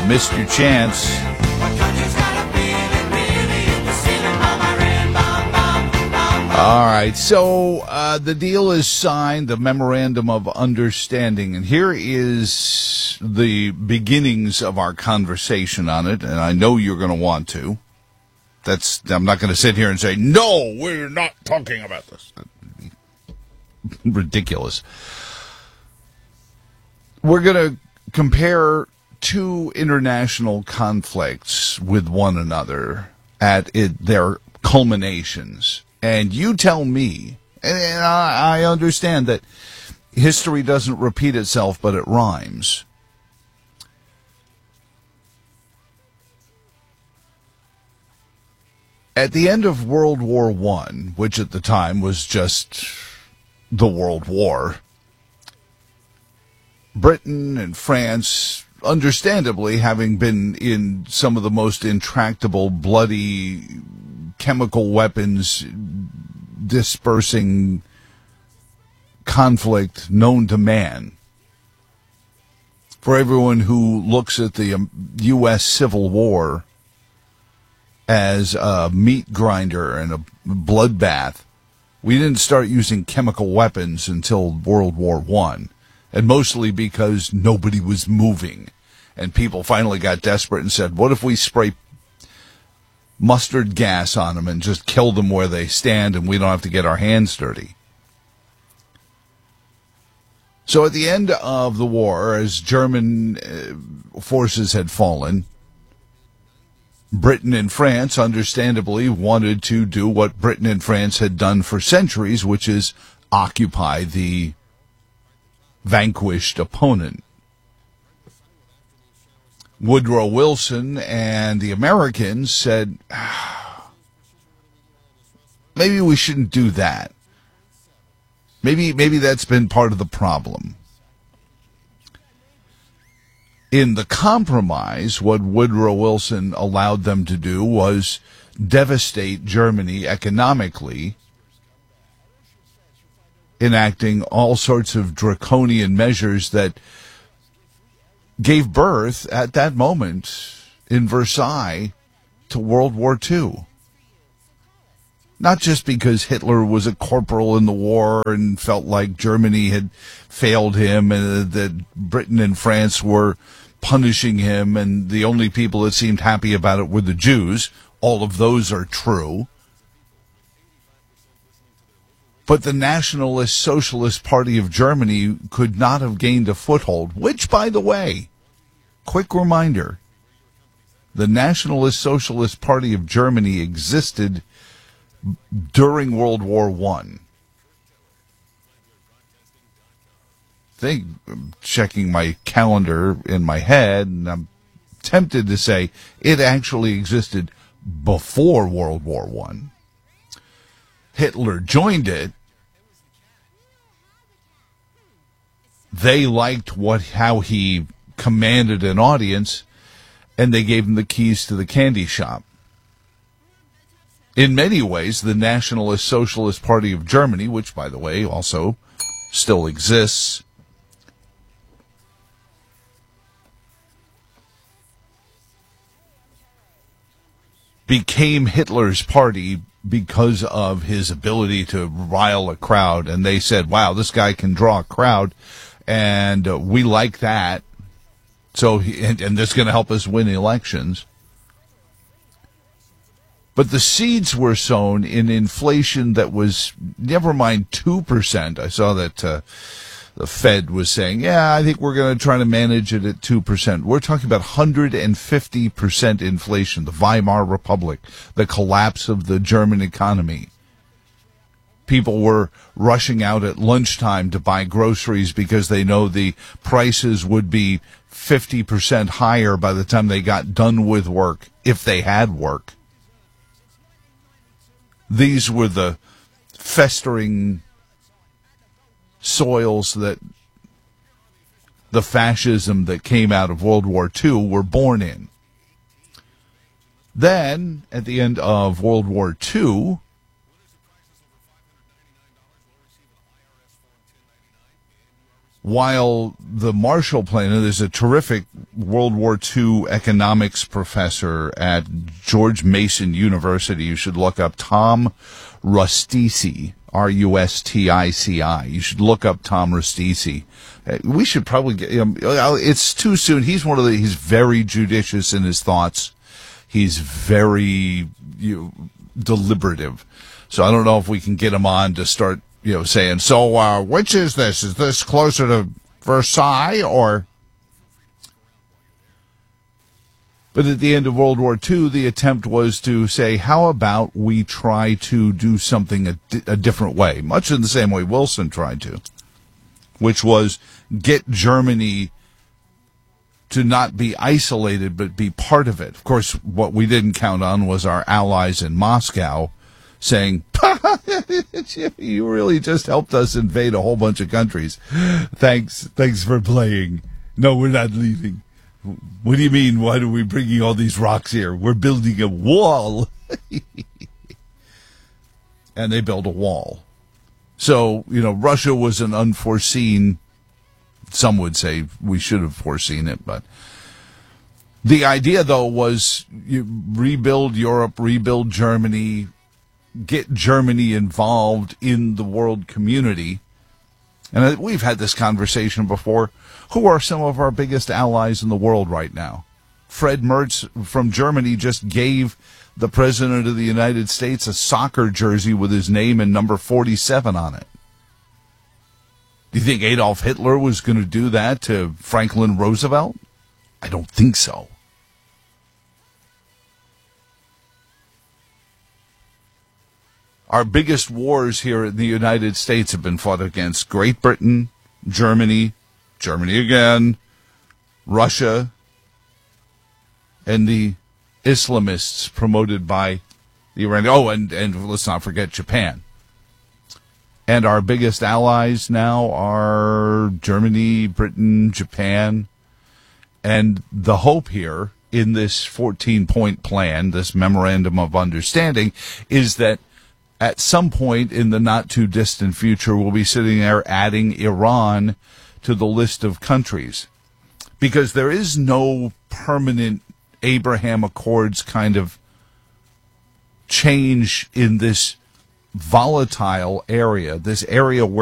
Missed your chance. All right, so the deal is signed, the memorandum of understanding, and here is the beginnings of our conversation on it, and I know you're going to want to. I'm not going to sit here and say, no, we're not talking about this. Ridiculous. We're going to compare two international conflicts with one another at their culminations. And you tell me, and I understand that history doesn't repeat itself, but it rhymes. At the end of World War I, which at the time was just the World War, Britain and France, understandably, having been in some of the most intractable, bloody, chemical weapons dispersing conflict known to man. For everyone who looks at the U.S. Civil War as a meat grinder and a bloodbath, we didn't start using chemical weapons until World War I, and mostly because nobody was moving. And people finally got desperate and said, what if we spray mustard gas on them and just kill them where they stand and we don't have to get our hands dirty? So at the end of the war, as German forces had fallen, Britain and France, understandably, wanted to do what Britain and France had done for centuries, which is occupy the vanquished opponent. Woodrow Wilson and the Americans said, maybe we shouldn't do that. Maybe that's been part of the problem. In the compromise, what Woodrow Wilson allowed them to do was devastate Germany economically, enacting all sorts of draconian measures that gave birth at that moment in Versailles to World War II. Not just because Hitler was a corporal in the war and felt like Germany had failed him and that Britain and France were punishing him and the only people that seemed happy about it were the Jews. All of those are true. But the Nationalist Socialist Party of Germany could not have gained a foothold, which, by the way, quick reminder, the Nationalist Socialist Party of Germany existed during World War I. I'm checking my calendar in my head, and I'm tempted to say it actually existed before World War I. Hitler joined it. They liked how he commanded an audience, and they gave him the keys to the candy shop. In many ways, the Nationalist Socialist Party of Germany, which, by the way, also still exists, became Hitler's party because of his ability to rile a crowd. And they said, wow, this guy can draw a crowd, and we like that. So, and this is going to help us win elections. But the seeds were sown in inflation that was, never mind 2%. I saw that the Fed was saying, yeah, I think we're going to try to manage it at 2%. We're talking about 150% inflation, the Weimar Republic, the collapse of the German economy. People were rushing out at lunchtime to buy groceries because they know the prices would be 50% higher by the time they got done with work, if they had work. These were the festering soils that the fascism that came out of World War II were born in. Then, at the end of World War II, while the Marshall Plan, and there's a terrific World War II economics professor at George Mason University. You should look up Tom Rustici, Rustici. You should look up Tom Rustici. We should probably get him. It's too soon. He's he's very judicious in his thoughts. He's very deliberative. So I don't know if we can get him on to start saying, so which is this? Is this closer to Versailles or? But at the end of World War II, the attempt was to say, how about we try to do something a different way, much in the same way Wilson tried to, which was get Germany to not be isolated, but be part of it. Of course, what we didn't count on was our allies in Moscow saying, you really just helped us invade a whole bunch of countries. Thanks for playing. No, we're not leaving. What do you mean, why are we bringing all these rocks here? We're building a wall. And they built a wall. So, Russia was an unforeseen, some would say we should have foreseen it, but the idea, though, was you rebuild Europe, rebuild Germany, get Germany involved in the world community. And we've had this conversation before. Who are some of our biggest allies in the world right now? Fred Merz from Germany just gave the President of the United States a soccer jersey with his name and number 47 on it. Do you think Adolf Hitler was going to do that to Franklin Roosevelt? I don't think so. Our biggest wars here in the United States have been fought against Great Britain, Germany again, Russia, and the Islamists promoted by the Iranians. Oh, and let's not forget Japan. And our biggest allies now are Germany, Britain, Japan. And the hope here in this 14-point plan, this memorandum of understanding, is that at some point in the not-too-distant future, we'll be sitting there adding Iran to the list of countries. Because there is no permanent Abraham Accords kind of change in this volatile area, this area where